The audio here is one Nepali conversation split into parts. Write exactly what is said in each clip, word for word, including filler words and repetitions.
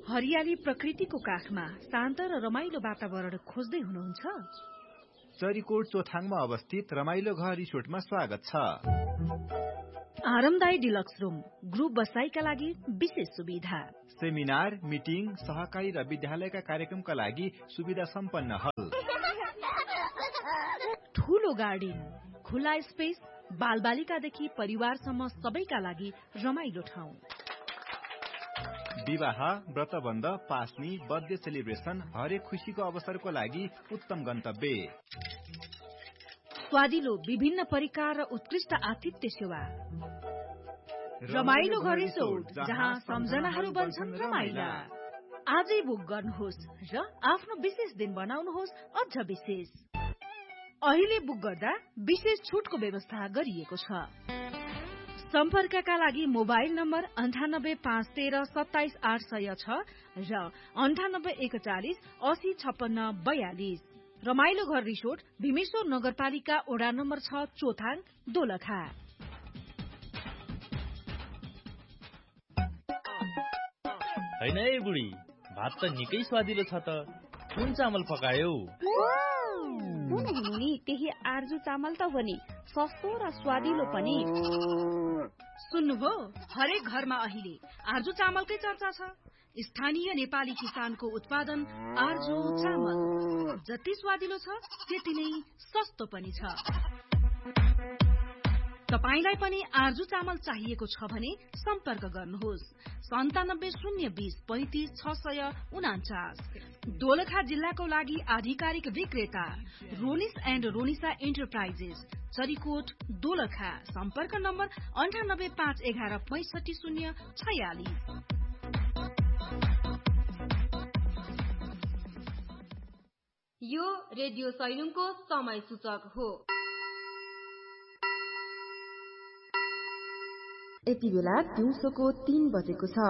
हरियाली प्रकृतिको काखमा शान्त र रमाइलो वातावरण खोज्दै हुनुहुन्छ? चरीकोट चोथाङमा अवस्थित रमाइलो घर रिसोर्टमा स्वागत छ। आरामदायी डिलक्स रूम, ग्रुप बसाईका लागि विशेष सुविधा, सेमिनार, मिटिङ, सहकारी र विद्यालयका कार्यक्रमका लागि सुविधा सम्पन्न हल, ठूलो गार्डन, खुला स्पेस, बालबालिकादेखि परिवारसम्म सबैका लागि रमाइलो ठाउँ, विवाह, व्रतबन्ध, पास्नी, बर्थडे सेलिब्रेसन, हरेक खुशीको अवसरको लागि उत्तम गन्तव्य, स्वादिलो विभिन्न परिकार र उत्कृष्ट आतिथ्य सेवा। रमाइलो घर रिसोर्ट, जहाँ सम्झनाहरू बन्छन् रमाइला। आजै बुक गर्नुहोस् र आफ्नो विशेष दिन बनाउनुहोस् अझ विशेष। अहिले बुक गर्दा विशेष छुटको व्यवस्था गरिएको छ। सम्पर्कका लागि मोबाइल नम्बर अन्ठानब्बे पाँच तेह्र सत्ताइस आठ सय छ र अन्ठानब्बे एकचालिस असी छप्पन्न बयालिस। रमाइलो घर रिसोर्ट, भीमेश्वर नगरपालिका ओडा नम्बर छ, चोथाङ, दोलखा। हैन है बुढी, भात त निकै स्वादिलो छ त। कुन चामल पकायौ? मुनि त्यही आर्जु चामल त हो नि, सस्तो र स्वादिलो पनि। सुन्नुभयो, हरेक घरमा अहिले आर्जु चामलकै चर्चा छ। स्थानीय नेपाली किसानको उत्पादन आर्जु चामल जति स्वादिलो छ त्यति नै सस्तो पनि छ। तपाईलाई पनि आर्जु चामल चाहिएको छ भने सम्पर्क गर्नुहोस् सन्तानब्बे शून्य बीस पैंतिस छ सय उनाचास। दोलखा जिल्लाको लागि आधिकारिक विक्रेता रोनिस एण्ड रोनिसा एन्टरप्राइजेस, चरीकोट, दोलखा। सम्पर्क नम्बर अन्ठानब्बे पाँच एघार पैंसठी शून्य छयालिस। यो रेडियो सैलुङको समय सूचक हो। यति बेला दिउँसोको तीन बजेको छ।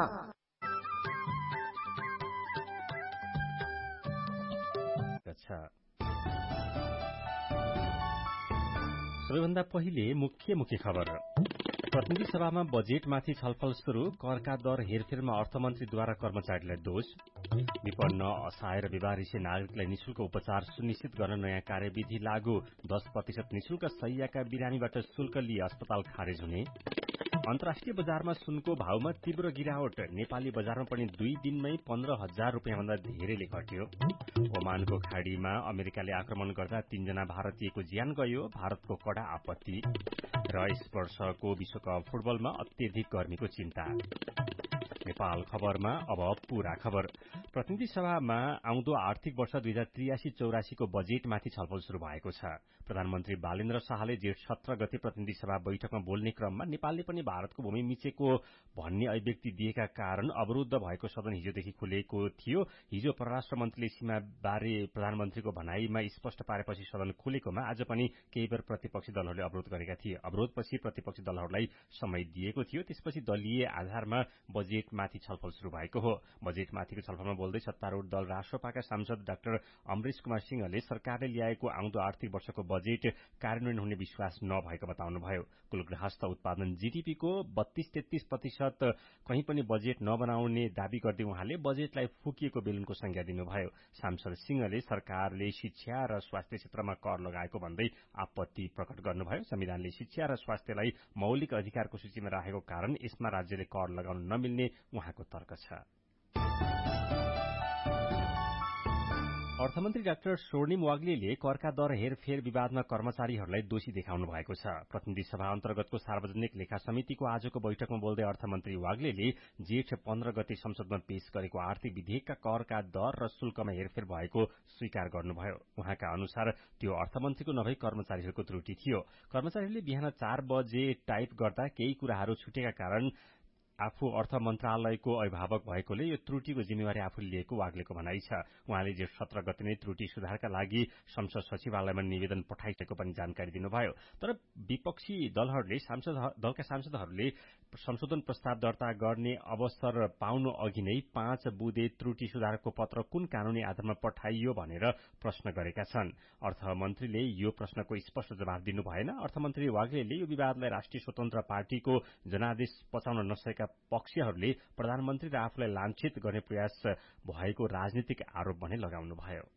सबैभन्दा पहिले मुख्य मुख्य खबर। प्रतिनिधि सभामा बजेटमाथि छलफल शुरू, करका दर हेरफेरमा अर्थमन्त्रीद्वारा कर्मचारीलाई दोष। विपन्न असहाय र विवारिसे नागरिकलाई निशुल्क उपचार सुनिश्चित गर्न नयाँ कार्यविधि लागू, दस प्रतिशत निशुल्क सैयाका बिरामीबाट शुल्क लिए अस्पताल खारेज हुने। अन्तर्राष्ट्रिय बजारमा सुनको भावमा तीव्र गिरावट, नेपाली बजारमा पनि दुई दिनमै पन्ध्र हजार रुपियाँ भन्दा धेरैले घट्यो। ओमानको खाड़ीमा अमेरिकाले आक्रमण गर्दा तीनजना भारतीयको ज्यान गयो, भारतको कड़ा आपत्ति। र यस वर्षको विश्वकप फुटबलमा अत्यधिक गर्मीको चिन्ता। नेपाल खबरमा अब पूरा खबर। प्रतिनिधि सभामा आउँदो आर्थिक वर्ष दुई हजार त्रियासी चौरासीको बजेटमाथि छलफल शुरू भएको छ। प्रधानमन्त्री बालेन्द्र शाहले जेठ सत्र गते प्रतिनिधि सभा बैठकमा बोल्ने क्रममा नेपालले पनि भारतको भूमि मिचेको भन्ने अभिव्यक्ति दिएका कारण अवरुद्ध भएको सदन हिजोदेखि खुलेको थियो। हिजो परराष्ट्र मन्त्रीले सीमा बारे प्रधानमन्त्रीको भनाईमा स्पष्ट पारेपछि सदन खुलेकोमा आज पनि केही बेर प्रतिपक्षी दलहरूले अवरोध गरेका थिए। अवरोधपछि प्रतिपक्षी दलहरूलाई समय दिएको थियो। त्यसपछि दलीय आधारमा बजेटमाथि छलफल शुरू भएको हो। बजेटमाथिको छलफलमा बोल्दै सत्तारूढ़ दल राष्ट्रपाका सांसद डाक्टर अमरेश कुमार सिंहले सरकारले ल्याएको आउँदो आर्थिक वर्षको बजेट कार्यान्वयन हुने विश्वास नभएको बताउनुभयो। कुल गृहस्थ उत्पादन जीडीपी को बत्तीस तेत्तीस प्रतिशत कहीं पनि बजेट नबनाउने दावी गर्दै उहाँले बजेटलाई फुकिएको बेलुनको संज्ञा दिनुभयो। सांसद सिंहले सरकारले शिक्षा र स्वास्थ्य क्षेत्रमा कर लगाएको भन्दै आपत्ति प्रकट गर्नुभयो। संविधानले शिक्षा र स्वास्थ्यलाई मौलिक अधिकारको सूचीमा राखेको कारण यसमा राज्यले कर लगाउन नमिल्ने उहाँको तर्क छ। अर्थमन्त्री डाक्टर स्वर्णिम वाग्लेले करका दर हेरफेर विवादमा कर्मचारीहरूलाई दोषी देखाउनु भएको छ। प्रतिनिधि सभा अन्तर्गतको सार्वजनिक लेखा समितिको आजको बैठकमा बोल्दै अर्थमन्त्री वाग्लेले जेठ पन्ध्र गते संसदमा पेश गरेको आर्थिक विधेयकका करका दर र शुल्कमा हेरफेर भएको स्वीकार गर्नुभयो। उहाँका अनुसार त्यो अर्थमन्त्रीको नभई कर्मचारीहरूको त्रुटि थियो। कर्मचारीहरूले बिहान चार बजे टाइप गर्दा केही कुराहरू छुटेका कारण आफू अर्थ मन्त्रालयको अभिभावक भएकोले यो त्रुटिको जिम्मेवारी आफूले लिएको वाग्लेको भनाइ छ। उहाँले जेठ सत्र गते नै त्रुटि सुधारका लागि संसद सचिवालयमा निवेदन पठाइसकेको पनि जानकारी दिनुभयो। तर विपक्षी दलहरूले सांसद दलका सांसदहरूले संशोधन प्रस्ताव दर्ता गर्ने अवसर पाउनु अघि नै पाँच बुँदे त्रुटि सुधारको पत्र कुन कानूनी आधारमा पठाइयो भनेर प्रश्न गरेका छन्। अर्थमन्त्रीले यो प्रश्नको स्पष्ट जवाफ दिनु भएन। अर्थमन्त्री वाग्लेले यो विवादलाई राष्ट्रिय स्वतन्त्र पार्टीको जनादेश पचाउन नसकेका भएका पक्षहरूले प्रधानमन्त्री र आफूलाई लाञ्छित गर्ने प्रयास भएको राजनीतिक आरोप भने लगाउनुभयो।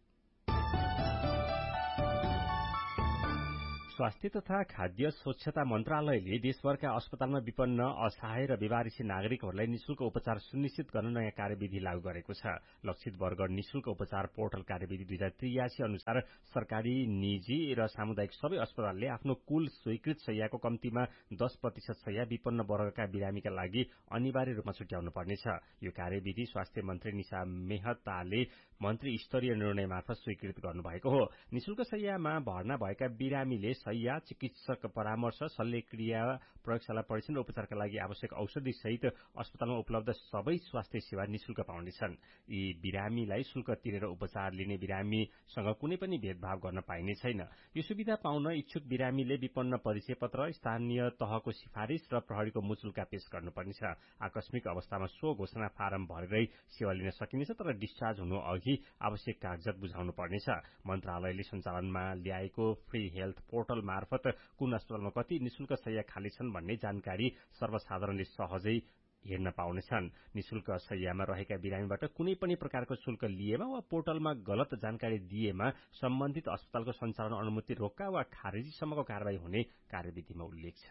स्वास्थ्य तथा खाद्य स्वच्छता मन्त्रालयले देशभरका अस्पतालमा विपन्न असहाय र बेवारिसी नागरिकहरूलाई निशुल्क उपचार सुनिश्चित गर्न नयाँ कार्यविधि लागू गरेको छ। लक्षित वर्ग निशुल्क उपचार पोर्टल कार्यविधि दुई हजार त्रियासी अनुसार सरकारी, निजी र सामुदायिक सबै अस्पतालले आफ्नो कुल स्वीकृत शैय्याको कम्तीमा दस प्रतिशत शैय्या विपन्न वर्गका बिरामीका लागि अनिवार्य रूपमा छुट्याउनु पर्नेछ। यो कार्यविधि स्वास्थ्य मन्त्री निशा मेहताले मन्त्री स्तरीय निर्णय मार्फत स्वीकृत गर्नुभएको हो। निशुल्क शैय्यामा भर्ना भएका बिरामीले शैय्या, चिकित्सक परामर्श, शल्यक्रिया, प्रयोगशाला परीक्षण र उपचारका लागि आवश्यक औषधि सहित अस्पतालमा उपलब्ध सबै स्वास्थ्य सेवा निशुल्क पाउनेछन्। यी बिरामीलाई शुल्क तिरेर उपचार लिने बिरामीसँग कुनै पनि भेदभाव गर्न पाइने छैन। यो सुविधा पाउन इच्छुक बिरामीले विपन्न परिचय पत्र, स्थानीय तहको सिफारिश र प्रहरीको मुचुल्का पेश गर्नुपर्नेछ। आकस्मिक अवस्थामा सो घोषणा फारम भरेरै सेवा लिन सकिनेछ, तर डिस्चार्ज हुनु अघि आवश्यक कागजात बुझाउनु पर्नेछ। मन्त्रालयले सञ्चालनमा ल्याएको फ्री हेल्थ पोर्टल मार्फत कुन अस्पतालमा कति निशुल्क शैय्या खाली छन् भन्ने जानकारी सर्वसाधारणले सहजै हेर्न पाउनेछन्। निशुल्क शैय्यामा रहेका बिरामीबाट कुनै पनि प्रकारको शुल्क लिएमा वा पोर्टलमा गलत जानकारी दिएमा सम्बन्धित अस्पतालको सञ्चालन अनुमति रोक्का वा खारेजीसम्मको कारवाही हुने कार्यविधिमा उल्लेख छ।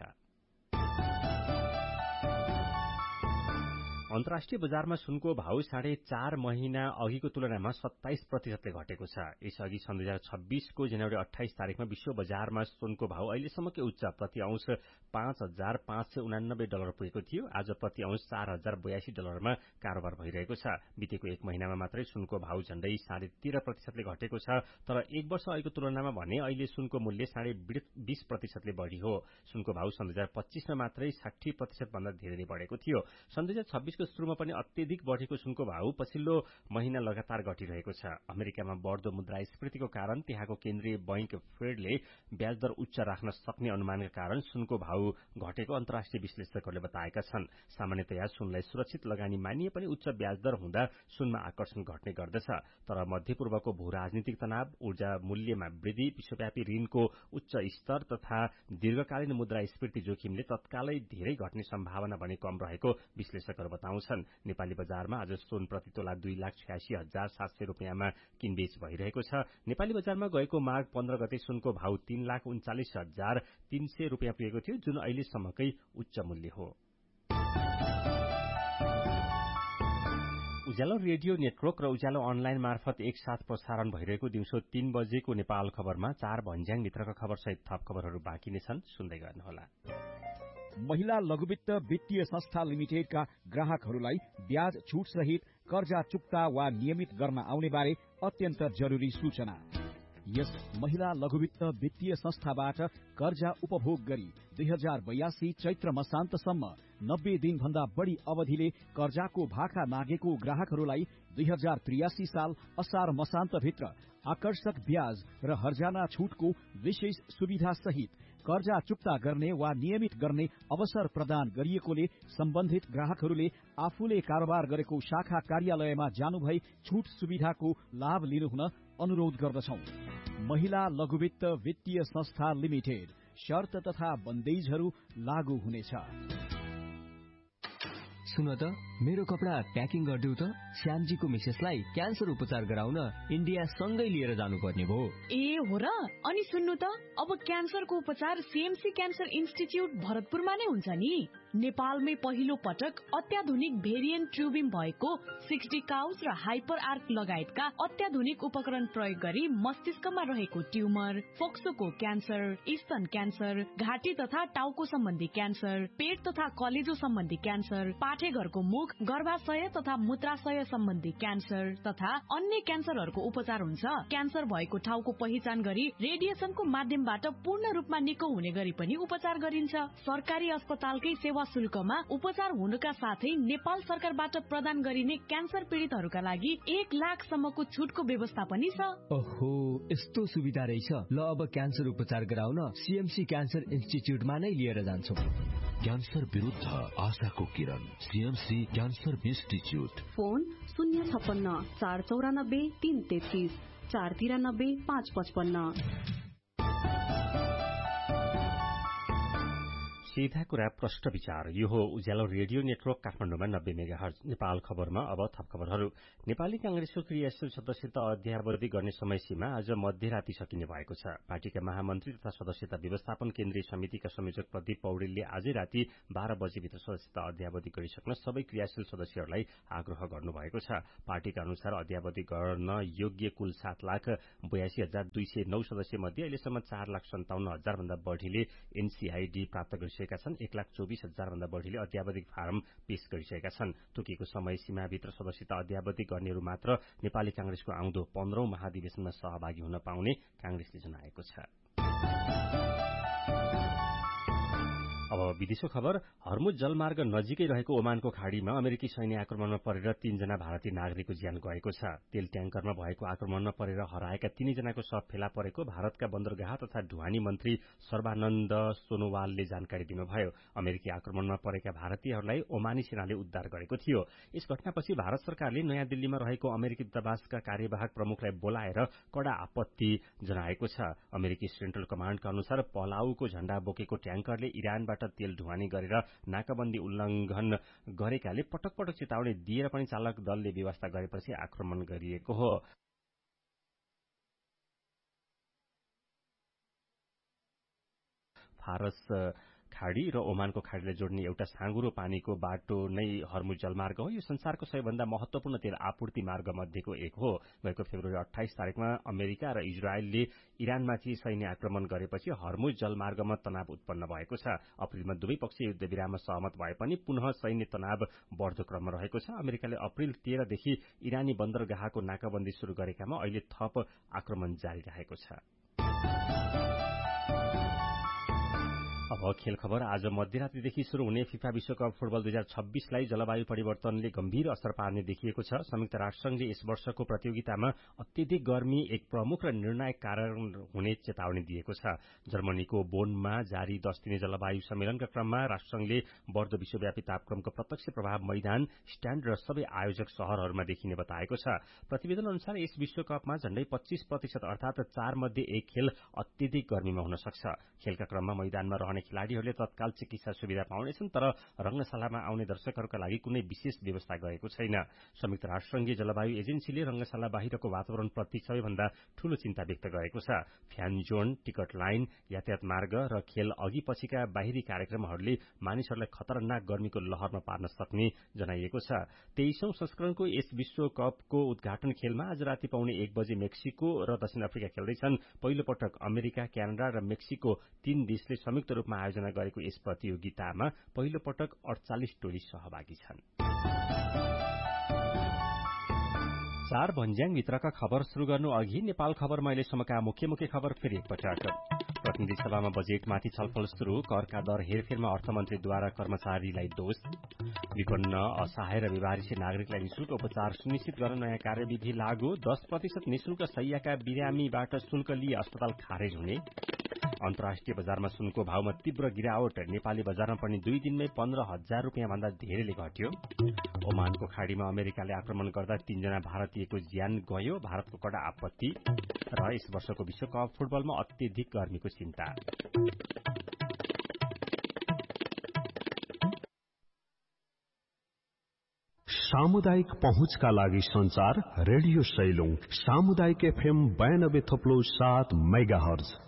अन्तर्राष्ट्रिय बजारमा सुनको भाव साढे चार महिना अघिको तुलनामा सत्ताइस प्रतिशतले घटेको छ। यसअघि सन् दुई हजार छब्बीसको जनवरी अठाइस तारिकमा विश्व बजारमा सुनको भाव अहिलेसम्मकै उच्च प्रति औंस पाँच हजार पाँच सय उनानब्बे डलर पुगेको थियो। आज प्रति औंस चार हजार बयासी डलरमा कारोबार भइरहेको छ। बितेको एक महिनामा मात्रै सुनको भाव झण्डै साढे तेह्र प्रतिशतले घटेको छ, तर एक वर्ष अघिको तुलनामा भने अहिले सुनको मूल्य साढे बीस प्रतिशतले बढ़ी हो। सुनको भाव सन् दुई हजार पच्चीसमा मात्रै साठी प्रतिशत भन्दा धेरैले बढ़ेको थियो। सन् दुई हजार छब्बीसको सुरुमा पनि अत्यधिक बढ़ेको सुनको भाव पछिल्लो महिना लगातार घटिरहेको छ। अमेरिकामा बढ़दो मुद्रास्फीतिको कारण त्यहाँको केन्द्रीय बैंक फेडले ब्याज दर उच्च राख्न सक्ने अनुमानका कारण सुनको भाव घटेको अन्तर्राष्ट्रिय विश्लेषकहरूले बताएका छन्। सामान्यतया सुनलाई सुरक्षित लगानी मानिए पनि उच्च ब्याज दर हुँदा सुनमा आकर्षण घट्ने गर्दछ। तर मध्यपूर्वको भू राजनीतिक तनाव, ऊर्जा मूल्यमा वृद्धि, विश्वव्यापी ऋणको उच्च स्तर तथा दीर्घकालीन मुद्रास्फीति जोखिमले तत्कालै धेरै घट्ने सम्भावना भने कम रहेको विश्लेषकहरू बताउँछन्। नेपाली बजारमा आज सुन प्रति तोला दुई लाख छयासी हजार सात सय रुपियाँमा किनबेच भइरहेको छ। नेपाली बजारमा गएको माघ पन्ध्र गते सुनको भाव तीन लाख उन्चालिस हजार तीन सय रुपियाँ पुगेको थियो, जुन अहिलेसम्मकै उच्च मूल्य हो। उज्यालो रेडियो नेटवर्क र उज्यालो अनलाइन मार्फत एकसाथ प्रसारण भइरहेको दिउँसो तीन बजेको नेपाल खबरमा चार भन्ज्याङभित्रका खबरसहित थप खबरहरू बाँकी नै छन्, सुन्दै गर्नुहोला। महिला लघुवित्त वित्तीय संस्था लिमिटेडका ग्राहकहरूलाई ब्याज छूट सहित कर्जा चुक्ता वा नियमित गर्न आउने बारे अत्यन्त जरूरी सूचना। यस महिला लघुवित्त वित्तीय संस्थाबाट कर्जा उपभोग गरी दुई हजार बयासी चैत्र मसान्तसम्म नब्बे दिनभन्दा बढ़ी अवधिले कर्जाको भाका मागेको ग्राहकहरूलाई दुई हजार त्रियासी साल असार मसान्तभित्र आकर्षक ब्याज र हर्जाना छूटको विशेष सुविधा सहित कर्जा चुक्ता गर्ने वा नियमित गर्ने अवसर प्रदान गरिएकोले सम्बन्धित ग्राहकहरूले आफूले कारोबार गरेको शाखा कार्यालयमा जानुभई छूट सुविधाको लाभ लिनुहुन अनुरोध गर्दछौं। महिला लघुवित्त वित्तीय संस्था लिमिटेड, शर्त तथा बन्देजहरू लागू हुनेछ। सुन त, मेरो कपडा प्याकिङ गरिदेऊ त। श्यामजीको मिसेसलाई क्यान्सर उपचार गराउन इन्डिया सँगै लिएर जानुपर्ने भयो। ए हो र? अनि सुन्नु त, अब क्यान्सरको उपचार सीएमसी क्यान्सर इन्स्टिच्युट भरतपुरमा नै हुन्छ नि। नेपालमै पहिलो पटक अत्याधुनिक भेरिएन्ट ट्युबिङ भएको सिक्सटी काउस र हाइपर आर्क लगायतका अत्याधुनिक उपकरण प्रयोग गरी मस्तिष्कमा रहेको ट्युमर, फोक्सोको क्यान्सर, स्तन क्यान्सर, घाँटी तथा टाउको सम्बन्धी क्यान्सर, पेट तथा कलेजो सम्बन्धी क्यान्सर, पाठेघरको मुख, गर्भाशय तथा मूत्राशय सम्बन्धी क्यान्सर तथा अन्य क्यान्सरहरूको उपचार हुन्छ। क्यान्सर भएको ठाउँको पहिचान गरी रेडिएसनको माध्यमबाट पूर्ण रूपमा निको हुने गरी पनि उपचार गरिन्छ। सरकारी अस्पतालकै सेवा शुल्कमा उपचार हुनुका साथै नेपाल सरकारबाट प्रदान गरिने क्यान्सर पीड़ितहरूका लागि एक लाख सम्मको छुटको व्यवस्था पनि छ। ओहो, यस्तो सुविधा रहेछ। ल, अब क्यान्सर उपचार गराउन सीएमसी क्यान्सर इन्स्टिच्युटमा नै लिएर जान्छौं। क्यान्सर विरुद्ध आशाको किरण, सीएमसी क्यान्सर इन्स्टिच्युट। फोन शून्य छप्पन्न चार चौरानब्बे तीन तेत्तीस चार तिरानब्बे पाँच पचपन्न। सीधा कुरा प्रष्ट विचार। यो हो उज्यालो रेडियो नेटवर्क काठमाडौँमा नब्बे मेगाहर्ज। नेपाल खबरमा अब थप खबरहरू। नेपाली कांग्रेसको क्रियाशील सदस्यता अध्यावधि गर्ने समय सीमा आज मध्यराती सकिने भएको छ। पार्टीका महामन्त्री तथा सदस्यता व्यवस्थापन केन्द्रीय समितिका संयोजक प्रदीप पौडेलले आजै राति बाह्र बजेभित्र सदस्यता अध्यावधि गरिसक्न सबै क्रियाशील सदस्यहरूलाई आग्रह गर्नुभएको छ। पार्टीका अनुसार अध्यावधि गर्न योग्य कुल सात लाख बयासी हजार दुई सय नौ सदस्य मध्ये अहिलेसम्म चार लाख सन्ताउन्न हजार भन्दा बढ़ीले एनसीआईडी प्राप्त गरिसकेका छन्। एक लाख चौबिस हजार भन्दा बढ़ीले अध्यावधिक फारम पेश गरिसकेका छन्। तोकिएको समय सीमाभित्र सदस्यता अध्यावधि गर्नेहरू मात्र नेपाली कांग्रेसको आउँदो पन्ध्रौं महाधिवेशनमा सहभागी हुन पाउने कांग्रेसले जनाएको छ। अब विदेशको खबर। हर्मुज जलमार्ग नजिकै रहेको ओमानको खाड़ीमा अमेरिकी सैन्य आक्रमणमा परेर तीनजना भारतीय नागरिकको ज्यान गएको छ। तेल ट्याङ्करमा भएको आक्रमणमा परेर हराएका तीनजनाको शव फेला परेको भारतका बन्दरगाह तथा ढुवानी मन्त्री सर्बानन्द सोनोवालले जानकारी दिनुभयो। अमेरिकी आक्रमणमा परेका भारतीयहरूलाई ओमानी सेनाले उद्धार गरेको थियो। यस घटनापछि भारत सरकारले नयाँ दिल्लीमा रहेको अमेरिकी दूतावासका कार्यवाहक प्रमुखलाई बोलाएर कड़ा आपत्ति जनाएको छ। अमेरिकी सेन्ट्रल कमाण्डका अनुसार पलाउको झण्डा बोकेको ट्याङ्करले इरानबाट तेल ढुवानी गरेर नाकाबन्दी उल्लंघन गरेकाले पटक पटक चेतावनी दिएर पनि चालक दलले व्यवस्था गरेपछि आक्रमण गरिएको हो। फारस खाड़ी र ओमानको खाड़ीलाई जोड्ने एउटा साँगुरो पानीको बाटो नै हर्मुज जलमार्ग हो। यो संसारको सबैभन्दा महत्वपूर्ण तेल आपूर्ति मार्ग मध्येको एक हो। गएको फेब्रुअरी अठाइस तारिकमा अमेरिका र इजरायलले इरानमाथि सैन्य आक्रमण गरेपछि हर्मुज जलमार्गमा तनाव उत्पन्न भएको छ। अप्रिलमा दुवै पक्ष युद्ध विराममा सहमत भए पनि पुनः सैन्य तनाव बढ़दो क्रममा रहेको छ। अमेरिकाले अप्रिल तेह्रदेखि इरानी बन्दरगाहको नाकाबन्दी शुरू गरेकामा अहिले थप आक्रमण जारी रहेको छ। अब खेल खबर। आज मध्यरातीदेखि शुरू हुने फिफा विश्वकप फुटबल दुई हजार छब्बीसलाई जलवायु परिवर्तनले गम्भीर असर पार्ने देखिएको छ। संयुक्त राष्ट्रसंघले यस वर्षको प्रतियोगितामा अत्यधिक गर्मी एक प्रमुख र निर्णायक कारण हुने चेतावनी दिएको छ। जर्मनीको बोनमा जारी दस दिने जलवायु सम्मेलनका क्रममा राष्ट्रसंघले बढ़दो विश्वव्यापी तापक्रमको प्रत्यक्ष प्रभाव मैदान, स्ट्याण्ड र सबै आयोजक शहरहरूमा देखिने बताएको छ। प्रतिवेदन अनुसार यस विश्वकपमा झण्डै पच्चीस प्रतिशत अर्थात चार मध्ये एक खेल अत्यधिक गर्मीमा हुन सक्छ। खेलका क्रममा मैदानमा रहने खेलाड़ीहरूले तत्काल चिकित्सा सुविधा पाउनेछन्, तर रंगशालामा आउने दर्शकहरूका लागि कुनै विशेष व्यवस्था गरेको छैन। संयुक्त राष्ट्रसंघीय जलवायु एजेन्सीले रंगशाला बाहिरको वातावरणप्रति सबैभन्दा ठूलो चिन्ता व्यक्त गरेको छ। फ्यान जोन, टिकट लाइन, यातायात मार्ग र खेल अघि पछिका बाहिरी कार्यक्रमहरूले मानिसहरूलाई खतरनाक गर्मीको लहरमा पार्न सक्ने जनाइएको छ। तेइसौं संस्करणको यस विश्वकपको उद्घाटन खेलमा आज राति पाउने एक बजे मेक्सिको र दक्षिण अफ्रिका खेल्दैछन्। पहिलो पटक अमेरिका, क्यानाडा र मेक्सिको तीन देशले संयुक्त रूपमा आयोजना गरेको यस प्रतियोगितामा पहिलो पटक अडचालिस टोली सहभागी छन्। चार भन्ज्याङ भित्रका खबर शुरू गर्नु अघि नेपाल खबरमा अहिलेसम्मका मुख्य मुख्य खबर फेरि एकपटक। प्रतिनिधि सभामा बजेटमाथि छलफल शुरू। करका दर हेरफेरमा अर्थमन्त्रीद्वारा कर्मचारीलाई दोष। विपन्न असहाय र व्यवहारिक नागरिकलाई निशुल्क उपचार सुनिश्चित गर्न नयाँ कार्यविधि लागू। दस प्रतिशत निशुल्क शैय्याका बिरामीबाट शुल्क लिए अस्पताल खारेज हुने। अन्तर्राष्ट्रिय बजारमा सुनको भावमा तीव्र गिरावट। नेपाली बजारमा पनि दुई दिनमै पन्ध्र हजार रुपियाँ भन्दा धेरैले घट्यो। ओमानको खाड़ीमा अमेरिकाले आक्रमण गर्दा तीनजना भारतीयको ज्यान गयो, भारतको कड़ा आपत्ति। र यस वर्षको विश्वकप फुटबलमा अत्यधिक गर्मीको चिन्ता। सामुदायिक पहुँचका लागि संचार रेडियो सैलुङ सामुदायिक एफएम बयानब्बे थप्लो सात मेगाहर्ज।